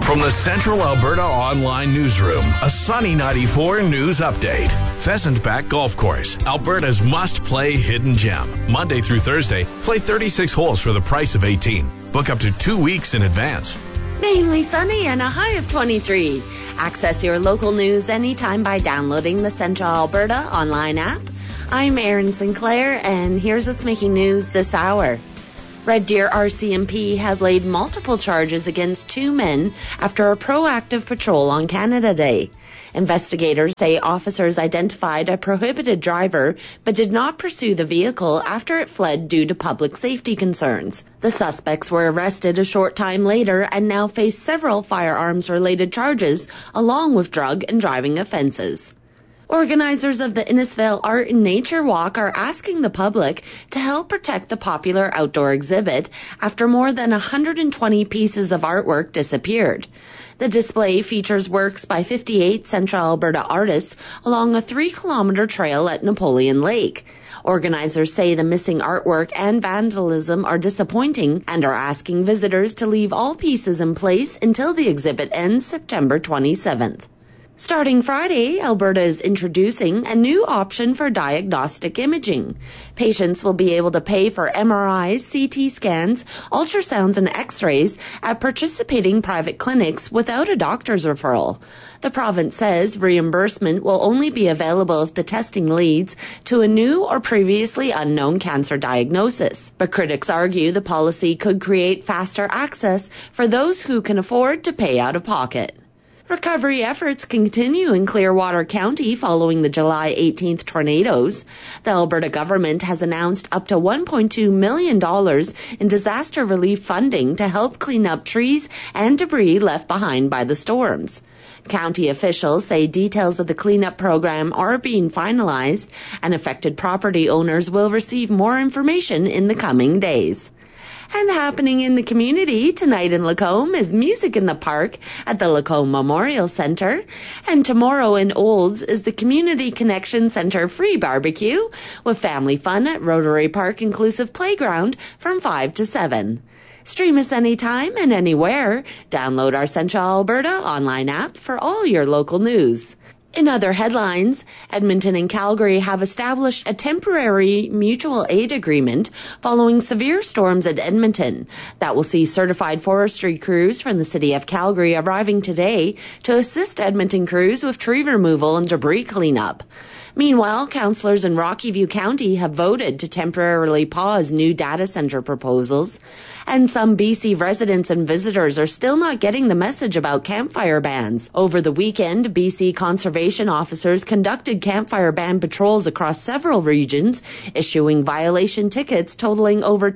From the Central Alberta Online Newsroom, a Sunny 94 news update. Pheasant Back Golf Course, Alberta's must-play hidden gem. Monday through Thursday, play 36 holes for the price of 18. Book up to 2 weeks in advance. Mainly sunny and a high of 23. Access your local news anytime by downloading the Central Alberta Online app. I'm Erin Sinclair, and here's what's making news this hour. Red Deer RCMP have laid multiple charges against 2 men after a proactive patrol on Canada Day. Investigators say officers identified a prohibited driver but did not pursue the vehicle after it fled due to public safety concerns. The suspects were arrested a short time later and now face several firearms-related charges along with drug and driving offenses. Organizers of the Innisfail Art and Nature Walk are asking the public to help protect the popular outdoor exhibit after more than 120 pieces of artwork disappeared. The display features works by 58 Central Alberta artists along a 3-kilometer trail at Napoleon Lake. Organizers say the missing artwork and vandalism are disappointing and are asking visitors to leave all pieces in place until the exhibit ends September 27th. Starting Friday, Alberta is introducing a new option for diagnostic imaging. Patients will be able to pay for MRIs, CT scans, ultrasounds, and x-rays at participating private clinics without a doctor's referral. The province says reimbursement will only be available if the testing leads to a new or previously unknown cancer diagnosis. But critics argue the policy could create faster access for those who can afford to pay out of pocket. Recovery efforts continue in Clearwater County following the July 18th tornadoes. The Alberta government has announced up to $1.2 million in disaster relief funding to help clean up trees and debris left behind by the storms. County officials say details of the cleanup program are being finalized, and affected property owners will receive more information in the coming days. And happening in the community tonight in Lacombe is Music in the Park at the Lacombe Memorial Centre. And tomorrow in Olds is the Community Connection Centre free barbecue with family fun at Rotary Park Inclusive Playground from 5 to 7. Stream us anytime and anywhere. Download our Central Alberta online app for all your local news. In other headlines, Edmonton and Calgary have established a temporary mutual aid agreement following severe storms at Edmonton that will see certified forestry crews from the City of Calgary arriving today to assist Edmonton crews with tree removal and debris cleanup. Meanwhile, councillors in Rocky View County have voted to temporarily pause new data centre proposals, and some BC residents and visitors are still not getting the message about campfire bans. Over the weekend, BC conservation officers conducted campfire ban patrols across several regions, issuing violation tickets totaling over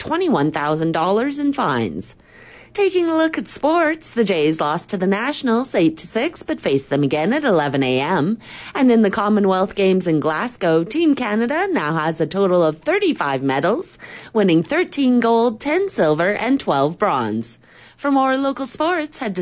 $21,000 in fines. Taking a look at sports, the Jays lost to the Nationals 8-6, but faced them again at 11 a.m. And in the Commonwealth Games in Glasgow, Team Canada now has a total of 35 medals, winning 13 gold, 10 silver, and 12 bronze. For more local sports, head to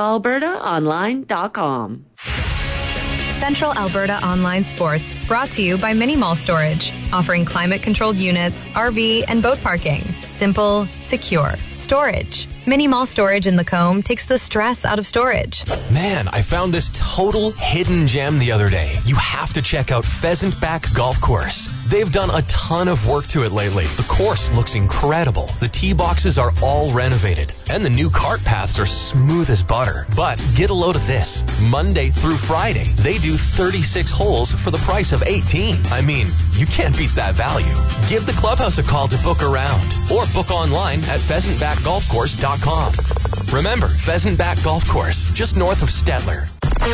centralalbertaonline.com. Central Alberta Online Sports, brought to you by Mini Mall Storage, offering climate-controlled units, RV, and boat parking. Simple, secure storage. Mini Mall Storage in Lacombe takes the stress out of storage. Man, I found this total hidden gem the other day. You have to check out Pheasant Back Golf Course. They've done a ton of work to it lately. The course looks incredible. The tee boxes are all renovated, and the new cart paths are smooth as butter. But get a load of this. Monday through Friday, they do 36 holes for the price of 18. I mean, you can't beat that value. Give the clubhouse a call to book around, or book online at pheasantbackgolfcourse.com. Remember, Pheasant Back Golf Course, just north of Stettler.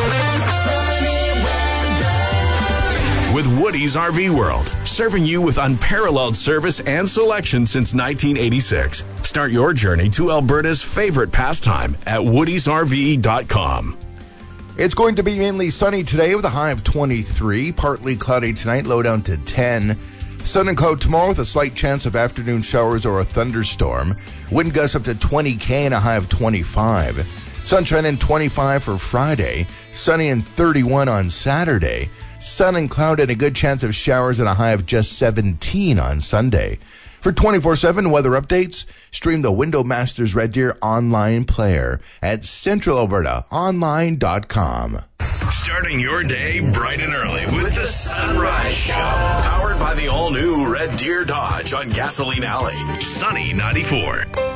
With Woody's RV World, serving you with unparalleled service and selection since 1986. Start your journey to Alberta's favorite pastime at woodysrv.com. It's going to be mainly sunny today with a high of 23, partly cloudy tonight, low down to 10. Sun and cloud tomorrow with a slight chance of afternoon showers or a thunderstorm. Wind gusts up to 20 km and a high of 25. Sunshine and 25 for Friday. Sunny and 31 on Saturday. Sun and cloud and a good chance of showers and a high of just 17 on Sunday. For 24/7 weather updates, stream the Window Masters Red Deer online player at centralalbertaonline.com. Starting your day bright and early with the Sunrise Show. Powered by the all-new Red Deer Dodge on Gasoline Alley. Sunny 94.